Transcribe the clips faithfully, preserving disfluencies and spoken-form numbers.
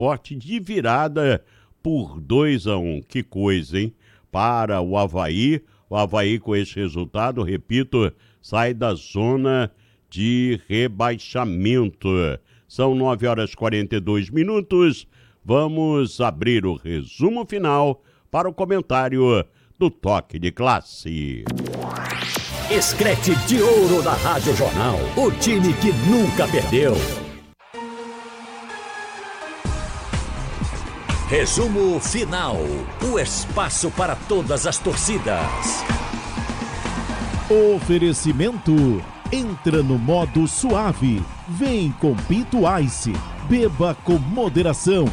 Sport de virada por dois a um. Que coisa, hein? Para o Avaí, o Avaí com esse resultado, repito, sai da zona de rebaixamento. São nove horas e quarenta e dois minutos. Vamos abrir o resumo final para o comentário do Toque de Classe. Escrete de ouro da Rádio Jornal. O time que nunca perdeu. Resumo final. O espaço para todas as torcidas. Oferecimento. Entra no modo suave. Vem com Pinto Ice. Beba com moderação.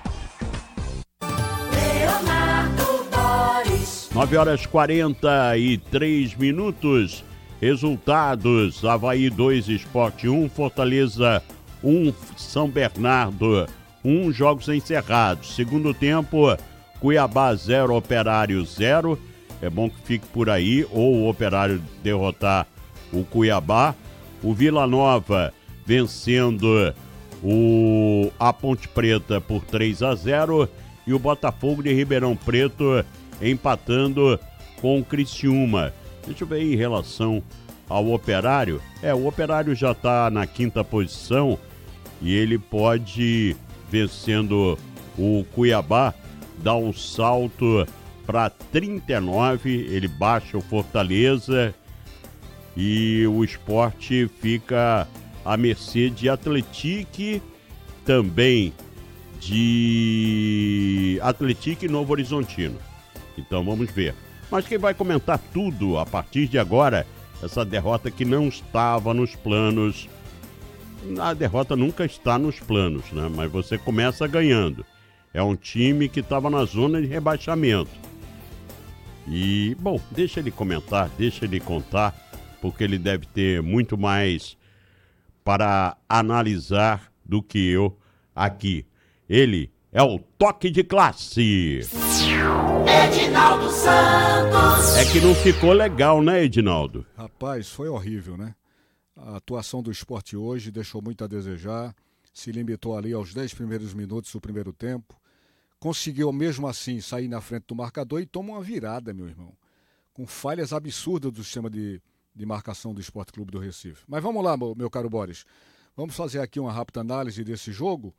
nove horas e quarenta e três minutos. Resultados: Avaí dois, Sport um, Fortaleza um, São Bernardo um, jogos encerrados. Segundo tempo, Cuiabá zero, Operário zero. É bom que fique por aí, ou o Operário derrotar o Cuiabá. O Vila Nova vencendo o, a Ponte Preta por três a zero. E o Botafogo de Ribeirão Preto empatando com o Criciúma. Deixa eu ver aí em relação ao Operário. É, o Operário já está na quinta posição e ele pode, vencendo o Cuiabá, dar um salto para trinta e nove. Ele baixa o Fortaleza e o Sport fica à mercê de Atlético, também de Atlético e Novo Horizontino. Então vamos ver. Mas quem vai comentar tudo a partir de agora, essa derrota que não estava nos planos. A derrota nunca está nos planos, né? Mas você começa ganhando. É um time que estava na zona de rebaixamento. E, bom, deixa ele comentar, deixa ele contar, porque ele deve ter muito mais para analisar do que eu aqui. Ele é o Toque de Classe. Edinaldo Santos. É que não ficou legal, né, Edinaldo? Rapaz, foi horrível, né? A atuação do Sport hoje deixou muito a desejar. Se limitou ali aos dez primeiros minutos do primeiro tempo. Conseguiu, mesmo assim, sair na frente do marcador e toma uma virada, meu irmão. Com falhas absurdas do sistema de, de marcação do Sport Clube do Recife. Mas vamos lá, meu, meu caro Boris. Vamos fazer aqui uma rápida análise desse jogo.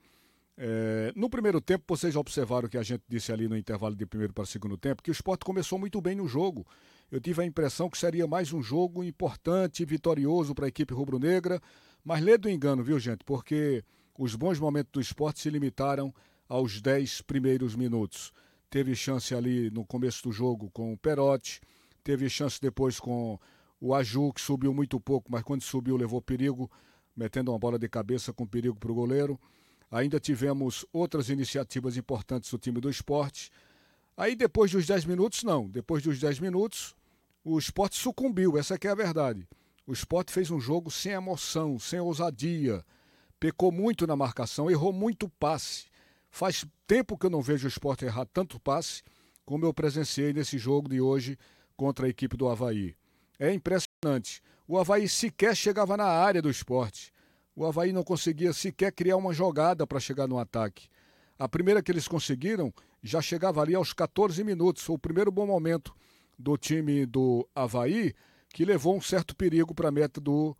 É, no primeiro tempo, vocês já observaram o que a gente disse ali no intervalo de primeiro para segundo tempo, que o Sport começou muito bem no jogo. Eu tive a impressão que seria mais um jogo importante e vitorioso para a equipe rubro-negra, mas lê do engano, viu, gente? Porque os bons momentos do Sport se limitaram aos dez primeiros minutos. Teve chance ali no começo do jogo com o Perotti, teve chance depois com o Aju, que subiu muito pouco, mas quando subiu levou perigo, metendo uma bola de cabeça com perigo para o goleiro. Ainda tivemos outras iniciativas importantes do time do Sport. Aí depois dos dez minutos, não. Depois dos dez minutos, o Sport sucumbiu, essa que é a verdade. O Sport fez um jogo sem emoção, sem ousadia. Pecou muito na marcação, errou muito passe. Faz tempo que eu não vejo o Sport errar tanto passe como eu presenciei nesse jogo de hoje contra a equipe do Avaí. É impressionante. O Avaí sequer chegava na área do Sport. O Avaí não conseguia sequer criar uma jogada para chegar no ataque. A primeira que eles conseguiram já chegava ali aos catorze minutos. Foi o primeiro bom momento do time do Avaí, que levou um certo perigo para a meta do,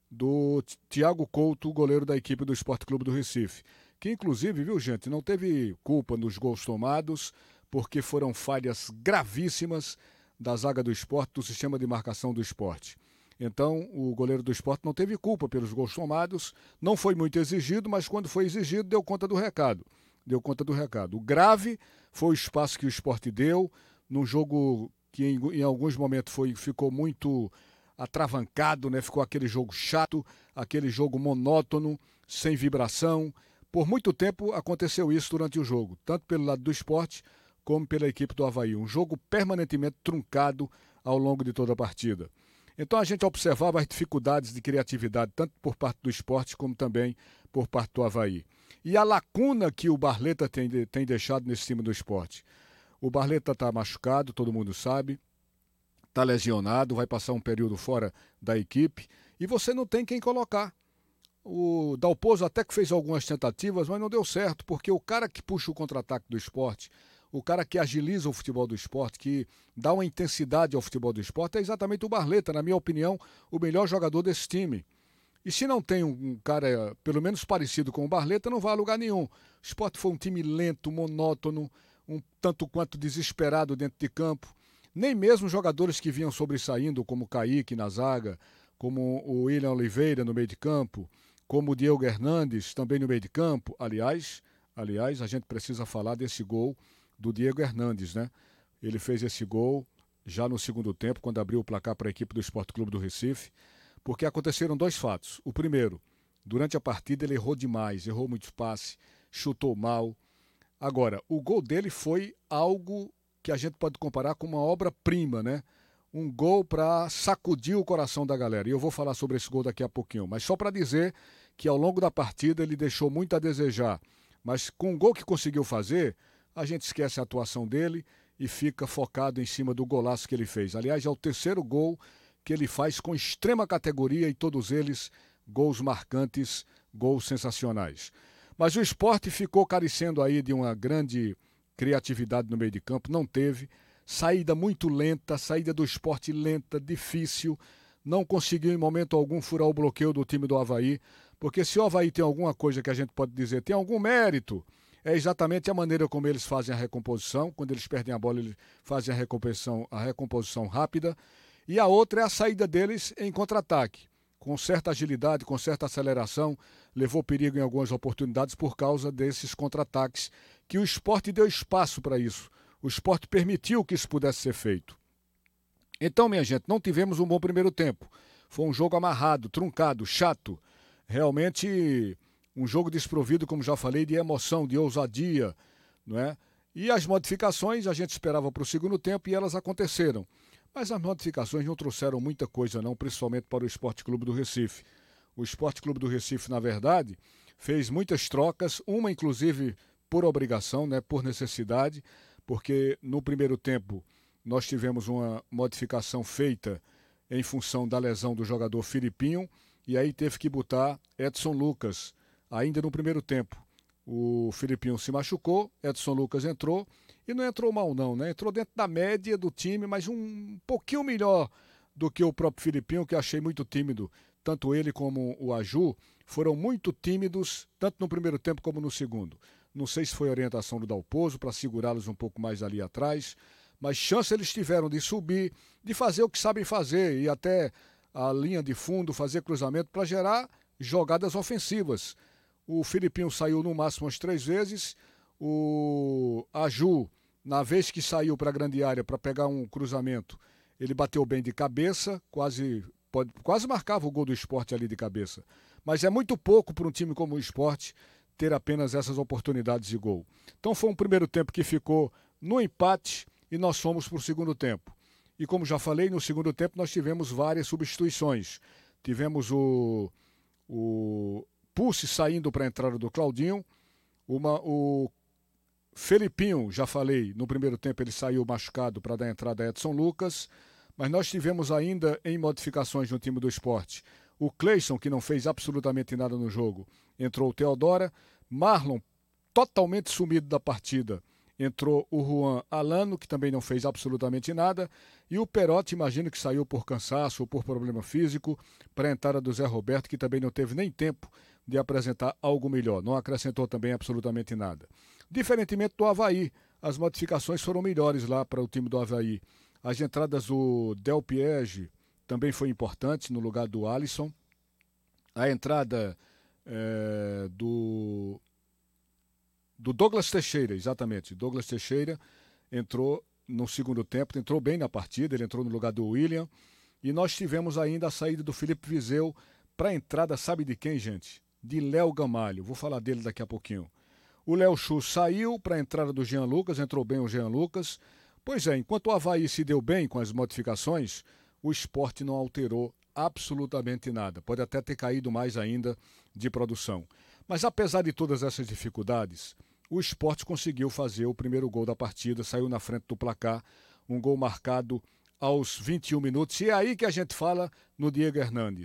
do Thiago Couto, goleiro da equipe do Sport Clube do Recife. Que inclusive, viu, gente, não teve culpa nos gols tomados, porque foram falhas gravíssimas da zaga do Sport, do sistema de marcação do Sport. Então, o goleiro do Sport não teve culpa pelos gols tomados, não foi muito exigido, mas quando foi exigido, deu conta do recado. Deu conta do recado. O grave foi o espaço que o Sport deu, num jogo que em, em alguns momentos foi, ficou muito atravancado, né? Ficou aquele jogo chato, aquele jogo monótono, sem vibração. Por muito tempo aconteceu isso durante o jogo, tanto pelo lado do Sport como pela equipe do Avaí. Um jogo permanentemente truncado ao longo de toda a partida. Então a gente observava as dificuldades de criatividade, tanto por parte do Sport como também por parte do Avaí. E a lacuna que o Barleta tem, tem deixado nesse time do Sport. O Barleta está machucado, todo mundo sabe, está lesionado, vai passar um período fora da equipe e você não tem quem colocar. O Dalpozo até que fez algumas tentativas, mas não deu certo, porque o cara que puxa o contra-ataque do esporte, o cara que agiliza o futebol do esporte, que dá uma intensidade ao futebol do esporte, é exatamente o Barleta, na minha opinião, o melhor jogador desse time. E se não tem um cara, pelo menos parecido com o Barleta, não vai a lugar nenhum. O Sport foi um time lento, monótono, um tanto quanto desesperado dentro de campo. Nem mesmo jogadores que vinham sobressaindo, como o Kaique na zaga, como o William Oliveira no meio de campo, como o Diego Hernandes também no meio de campo. Aliás, aliás, a gente precisa falar desse gol do Diego Hernandes, né? Ele fez esse gol já no segundo tempo, quando abriu o placar para a equipe do Sport Clube do Recife. Porque aconteceram dois fatos. O primeiro, durante a partida ele errou demais, errou muito passe, chutou mal. Agora, o gol dele foi algo que a gente pode comparar com uma obra-prima, né? Um gol para sacudir o coração da galera. E eu vou falar sobre esse gol daqui a pouquinho. Mas só para dizer que ao longo da partida ele deixou muito a desejar. Mas com o gol que conseguiu fazer, a gente esquece a atuação dele e fica focado em cima do golaço que ele fez. Aliás, é o terceiro gol que ele faz com extrema categoria e todos eles gols marcantes, gols sensacionais. Mas o Sport ficou carecendo aí de uma grande criatividade no meio de campo, não teve. Saída muito lenta, saída do Sport lenta, difícil. Não conseguiu em momento algum furar o bloqueio do time do Avaí, porque se o Avaí tem alguma coisa que a gente pode dizer, tem algum mérito, é exatamente a maneira como eles fazem a recomposição. Quando eles perdem a bola, eles fazem a recomposição, a recomposição rápida. E a outra é a saída deles em contra-ataque. Com certa agilidade, com certa aceleração, levou perigo em algumas oportunidades por causa desses contra-ataques, que o Sport deu espaço para isso. O Sport permitiu que isso pudesse ser feito. Então, minha gente, não tivemos um bom primeiro tempo. Foi um jogo amarrado, truncado, chato. Realmente um jogo desprovido, como já falei, de emoção, de ousadia, não é? E as modificações a gente esperava para o segundo tempo e elas aconteceram. Mas as modificações não trouxeram muita coisa não, principalmente para o Sport Clube do Recife. O Sport Clube do Recife, na verdade, fez muitas trocas, uma inclusive por obrigação, né, por necessidade, porque no primeiro tempo nós tivemos uma modificação feita em função da lesão do jogador Filipinho, e aí teve que botar Edson Lucas, ainda no primeiro tempo. O Filipinho se machucou, Edson Lucas entrou, e não entrou mal não, né? Entrou dentro da média do time, mas um pouquinho melhor do que o próprio Filipinho, que achei muito tímido. Tanto ele como o Aju foram muito tímidos, tanto no primeiro tempo como no segundo. Não sei se foi a orientação do Dalpozo para segurá-los um pouco mais ali atrás, mas chance eles tiveram de subir, de fazer o que sabem fazer, e até a linha de fundo, fazer cruzamento para gerar jogadas ofensivas. O Filipinho saiu no máximo umas três vezes, o Aju, na vez que saiu para a grande área para pegar um cruzamento, ele bateu bem de cabeça, quase, pode, quase marcava o gol do Sport ali de cabeça. Mas é muito pouco para um time como o Sport ter apenas essas oportunidades de gol. Então foi um primeiro tempo que ficou no empate e nós fomos para o segundo tempo. E como já falei, no segundo tempo nós tivemos várias substituições. Tivemos o, o Pulse saindo para a entrada do Claudinho, uma, o Felipinho, já falei, no primeiro tempo ele saiu machucado para dar entrada a Edson Lucas, mas nós tivemos ainda em modificações no time do Sport o Cleison, que não fez absolutamente nada no jogo, entrou o Teodora, Marlon, totalmente sumido da partida, entrou o Juan Alano, que também não fez absolutamente nada, e o Perotti, imagino que saiu por cansaço ou por problema físico, para a entrada do Zé Roberto, que também não teve nem tempo de apresentar algo melhor, não acrescentou também absolutamente nada. Diferentemente do Avaí, as modificações foram melhores lá para o time do Avaí. As entradas do Del Piege também foi importante no lugar do Alisson. A entrada é, do, do Douglas Teixeira, exatamente. Douglas Teixeira entrou no segundo tempo, entrou bem na partida, ele entrou no lugar do William. E nós tivemos ainda a saída do Felipe Viseu para a entrada, sabe de quem, gente? De Léo Gamalho. Vou falar dele daqui a pouquinho. O Léo Chu saiu para a entrada do Jean Lucas, entrou bem o Jean Lucas. Pois é, enquanto o Avaí se deu bem com as modificações, o Sport não alterou absolutamente nada. Pode até ter caído mais ainda de produção. Mas apesar de todas essas dificuldades, o Sport conseguiu fazer o primeiro gol da partida, saiu na frente do placar, um gol marcado aos vinte e um minutos. E é aí que a gente fala no Diego Hernandes.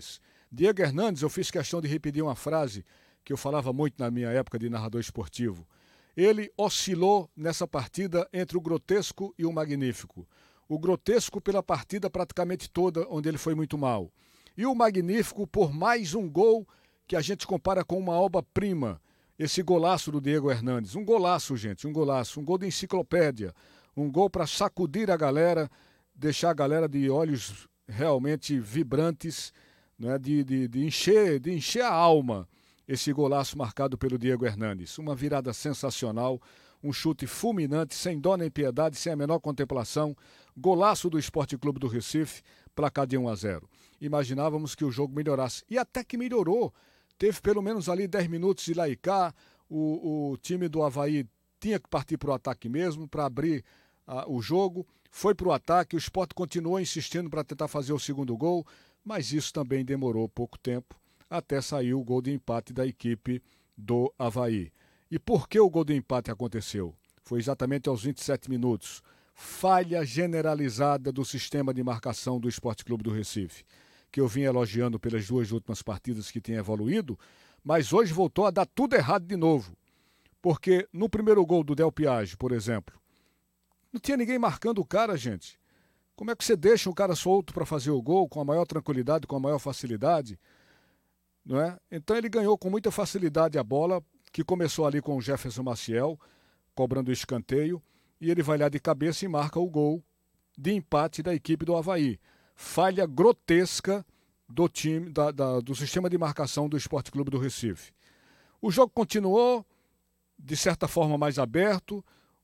Diego Hernandes, eu fiz questão de repetir uma frase que eu falava muito na minha época de narrador esportivo. Ele oscilou nessa partida entre o grotesco e o magnífico. O grotesco pela partida praticamente toda, onde ele foi muito mal. E o magnífico por mais um gol que a gente compara com uma obra-prima. Esse golaço do Diego Hernandes. Um golaço, gente, um golaço. Um gol de enciclopédia. Um gol para sacudir a galera, deixar a galera de olhos realmente vibrantes, né, de, de, de, encher, de encher a alma. Esse golaço marcado pelo Diego Hernandes. Uma virada sensacional, um chute fulminante, sem dó nem piedade, sem a menor contemplação. Golaço do Sport Clube do Recife, placar de um a zero. Imaginávamos que o jogo melhorasse. E até que melhorou. Teve pelo menos ali dez minutos de lá e cá. O, o time do Avaí tinha que partir para o ataque mesmo, para abrir uh, o jogo. Foi para o ataque, o Sport continuou insistindo para tentar fazer o segundo gol, mas isso também demorou pouco tempo, até sair o gol de empate da equipe do Avaí. E por que o gol de empate aconteceu? Foi exatamente aos vinte e sete minutos. Falha generalizada do sistema de marcação do Sport Clube do Recife, que eu vim elogiando pelas duas últimas partidas que tem evoluído, mas hoje voltou a dar tudo errado de novo. Porque no primeiro gol do Del Piage, por exemplo, não tinha ninguém marcando o cara, gente. Como é que você deixa o cara solto para fazer o gol com a maior tranquilidade, com a maior facilidade? Não é? Então ele ganhou com muita facilidade a bola, que começou ali com o Jefferson Maciel, cobrando o escanteio, e ele vai lá de cabeça e marca o gol de empate da equipe do Avaí. Falha grotesca do time, da, da, do sistema de marcação do Sport Clube do Recife. O jogo continuou, de certa forma, mais aberto.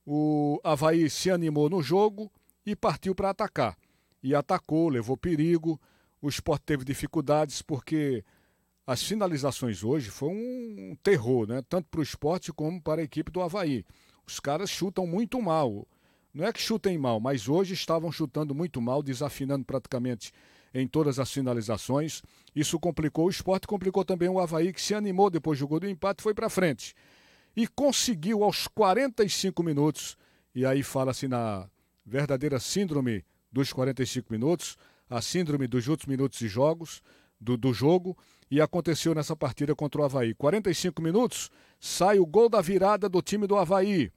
O Avaí se animou no jogo e partiu para atacar. E atacou, levou perigo. O Sport teve dificuldades porque as finalizações hoje foi um terror, né? Tanto para o Sport como para a equipe do Avaí. Os caras chutam muito mal. Não é que chutem mal, mas hoje estavam chutando muito mal, desafinando praticamente em todas as finalizações. Isso complicou o Sport, complicou também o Avaí, que se animou depois do gol do empate e foi para frente. E conseguiu aos quarenta e cinco minutos, e aí fala-se na verdadeira síndrome dos quarenta e cinco minutos, a síndrome dos últimos minutos de jogos, do, do jogo, e aconteceu nessa partida contra o Avaí. quarenta e cinco minutos, sai o gol da virada do time do Avaí.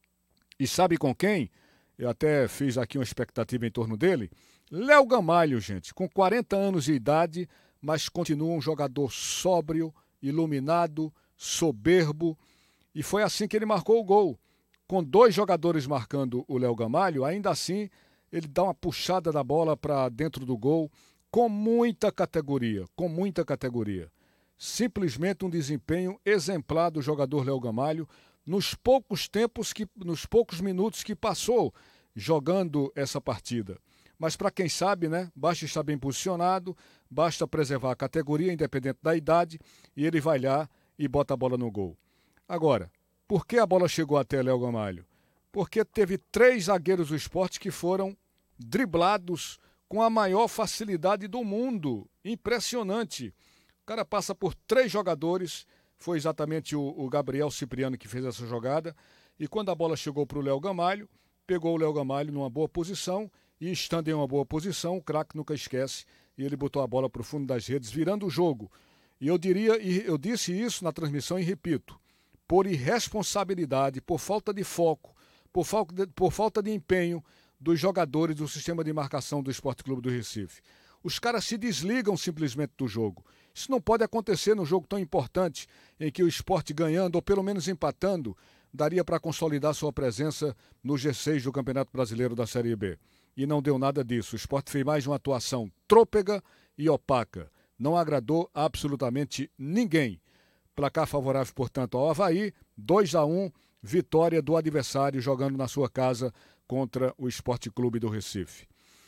E sabe com quem? Eu até fiz aqui uma expectativa em torno dele. Léo Gamalho, gente, com quarenta anos de idade, mas continua um jogador sóbrio, iluminado, soberbo. E foi assim que ele marcou o gol. Com dois jogadores marcando o Léo Gamalho, ainda assim, ele dá uma puxada da bola para dentro do gol, com muita categoria, com muita categoria. Simplesmente um desempenho exemplar do jogador Léo Gamalho, nos poucos tempos, que, nos poucos minutos que passou jogando essa partida. Mas para quem sabe, né, basta estar bem posicionado, basta preservar a categoria, independente da idade, e ele vai lá e bota a bola no gol. Agora, por que a bola chegou até Léo Gamalho? Porque teve três zagueiros do Sport que foram driblados com a maior facilidade do mundo. Impressionante. O cara passa por três jogadores. Foi exatamente o, o Gabriel Cipriano que fez essa jogada. E quando a bola chegou para o Léo Gamalho, pegou o Léo Gamalho numa boa posição. E estando em uma boa posição, o craque nunca esquece. E ele botou a bola para o fundo das redes, virando o jogo. E eu diria, e eu disse isso na transmissão e repito, por irresponsabilidade, por falta de foco, por falta de, por falta de empenho dos jogadores do sistema de marcação do Sport Clube do Recife. Os caras se desligam simplesmente do jogo. Isso não pode acontecer num jogo tão importante em que o Sport ganhando ou pelo menos empatando daria para consolidar sua presença no G seis do Campeonato Brasileiro da Série B. E não deu nada disso. O Sport fez mais uma atuação trôpega e opaca. Não agradou absolutamente ninguém. Placar favorável, portanto, ao Avaí, dois a um, vitória do adversário jogando na sua casa contra o Sport Clube do Recife.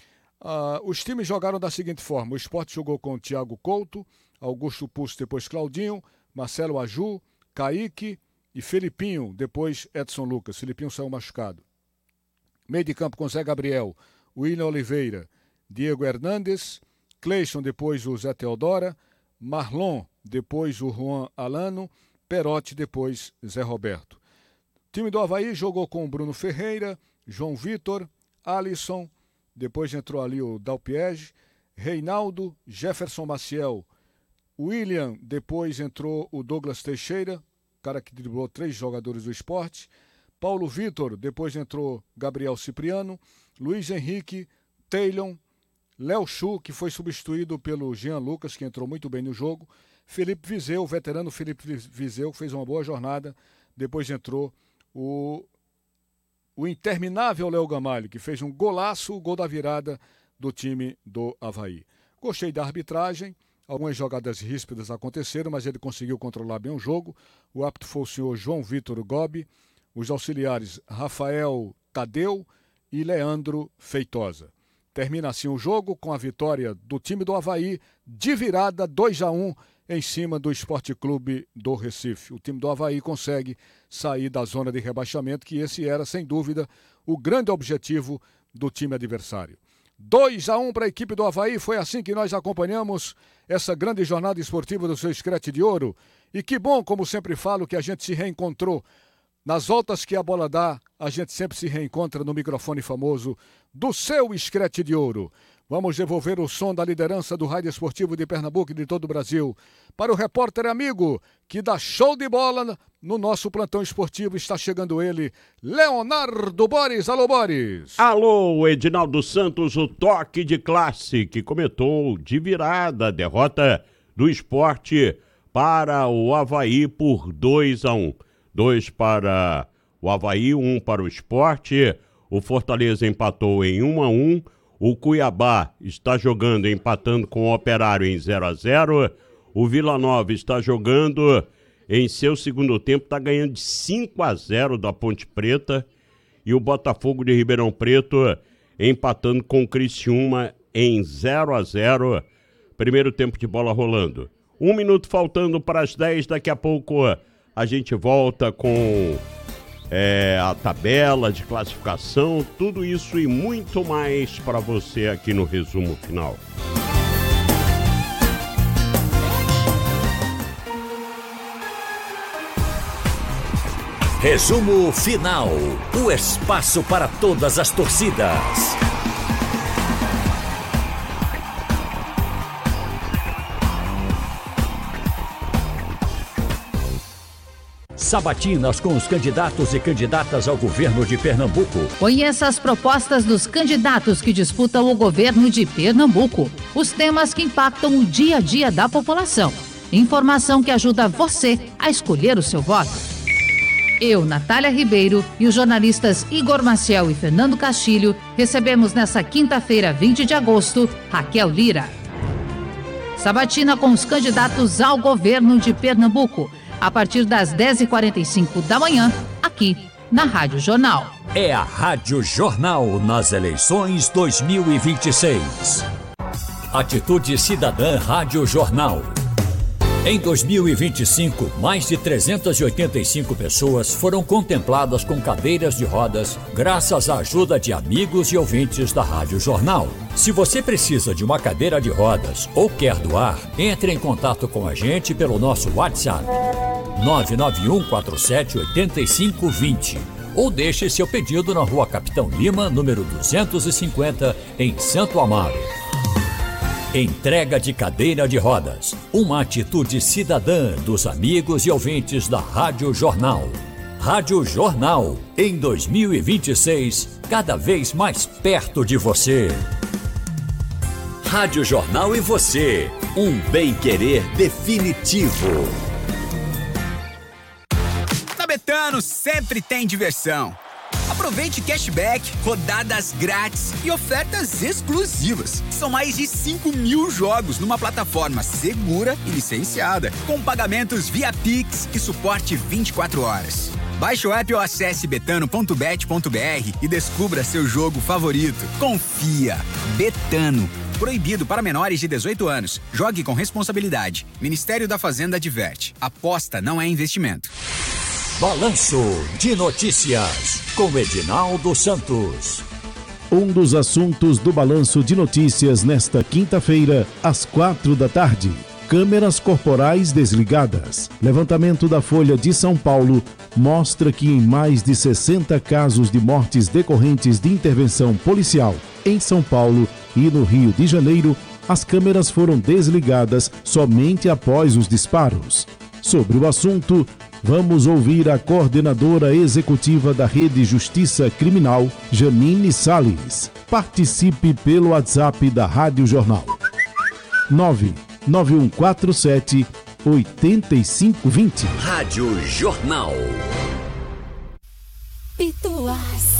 Uh, os times jogaram da seguinte forma: o Sport jogou com o Thiago Couto, Augusto Pusso, depois Claudinho, Marcelo Aju, Kaique e Felipinho, depois Edson Lucas. Felipinho saiu machucado. Meio de campo com Zé Gabriel, William Oliveira, Diego Hernandes, Cleison, depois o Zé Teodora, Marlon, depois o Juan Alano, Perotti, depois Zé Roberto. O time do Avaí jogou com o Bruno Ferreira, João Vitor, Alisson, depois entrou ali o Dalpiege, Reinaldo, Jefferson Maciel, William, depois entrou o Douglas Teixeira, cara que driblou três jogadores do Sport. Paulo Vitor, depois entrou Gabriel Cipriano. Luiz Henrique, Taylon, Léo Chu, que foi substituído pelo Jean Lucas, que entrou muito bem no jogo. Felipe Viseu, o veterano Felipe Viseu, fez uma boa jornada. Depois entrou o, o interminável Léo Gamalho, que fez um golaço, o gol da virada do time do Avaí. Gostei da arbitragem. Algumas jogadas ríspidas aconteceram, mas ele conseguiu controlar bem o jogo. O árbitro foi o senhor João Vitor Gobi. Os auxiliares Rafael Tadeu e Leandro Feitosa. Termina assim o jogo com a vitória do time do Avaí de virada dois a um em cima do Esporte Clube do Recife. O time do Avaí consegue sair da zona de rebaixamento, que esse era, sem dúvida, o grande objetivo do time adversário. dois a um para a equipe do Avaí, foi assim que nós acompanhamos essa grande jornada esportiva do seu Scratch de Ouro. E que bom, como sempre falo, que a gente se reencontrou. Nas voltas que a bola dá, a gente sempre se reencontra no microfone famoso do seu Scratch de Ouro. Vamos devolver o som da liderança do rádio esportivo de Pernambuco e de todo o Brasil para o repórter amigo que dá show de bola no nosso plantão esportivo. Está chegando ele, Leonardo Boris. Alô, Boris. Alô, Edinaldo Santos, o toque de classe que comentou de virada a derrota do Sport para o Avaí por dois a um. Dois para o Avaí, um para o Sport. O Fortaleza empatou em um a um. O Cuiabá está jogando, empatando com o Operário em zero a zero. O Vila Nova está jogando em seu segundo tempo, está ganhando de cinco a zero da Ponte Preta. E o Botafogo de Ribeirão Preto empatando com o Criciúma em zero a zero. Primeiro tempo de bola rolando. Um minuto faltando para as dez, daqui a pouco a gente volta com é, a tabela de classificação, tudo isso e muito mais para você aqui no resumo final. Resumo final, o espaço para todas as torcidas. Sabatinas com os candidatos e candidatas ao governo de Pernambuco. Conheça as propostas dos candidatos que disputam o governo de Pernambuco. Os temas que impactam o dia a dia da população. Informação que ajuda você a escolher o seu voto. Eu, Natália Ribeiro, e os jornalistas Igor Maciel e Fernando Castilho recebemos nesta quinta-feira, vinte de agosto, Raquel Lira. Sabatina com os candidatos ao governo de Pernambuco. A partir das dez e quarenta e cinco da manhã, aqui na Rádio Jornal. É a Rádio Jornal nas eleições dois mil e vinte e seis. Atitude Cidadã Rádio Jornal. Em dois mil e vinte e cinco, mais de trezentas e oitenta e cinco pessoas foram contempladas com cadeiras de rodas graças à ajuda de amigos e ouvintes da Rádio Jornal. Se você precisa de uma cadeira de rodas ou quer doar, entre em contato com a gente pelo nosso WhatsApp nove nove um quatro sete oito cinco dois zero ou deixe seu pedido na Rua Capitão Lima, número duzentos e cinquenta, em Santo Amaro. Entrega de cadeira de rodas, uma atitude cidadã dos amigos e ouvintes da Rádio Jornal. Rádio Jornal, em dois mil e vinte e seis, cada vez mais perto de você. Rádio Jornal e você, um bem-querer definitivo. Na Betano sempre tem diversão. Aproveite cashback, rodadas grátis e ofertas exclusivas. São mais de cinco mil jogos numa plataforma segura e licenciada, com pagamentos via Pix e suporte vinte e quatro horas. Baixe o app ou acesse betano ponto bet ponto br e descubra seu jogo favorito. Confia. Betano. Proibido para menores de dezoito anos. Jogue com responsabilidade. Ministério da Fazenda adverte. Aposta não é investimento. Balanço de Notícias, com Edinaldo Santos. Um dos assuntos do Balanço de Notícias nesta quinta-feira, às quatro da tarde. Câmeras corporais desligadas. Levantamento da Folha de São Paulo mostra que em mais de sessenta casos de mortes decorrentes de intervenção policial em São Paulo e no Rio de Janeiro, As câmeras foram desligadas somente após os disparos. Sobre o assunto, vamos ouvir a coordenadora executiva da Rede Justiça Criminal, Janine Salles. Participe pelo WhatsApp da Rádio Jornal. nove nove um quatro sete oito cinco dois zero. Rádio Jornal. Pituás.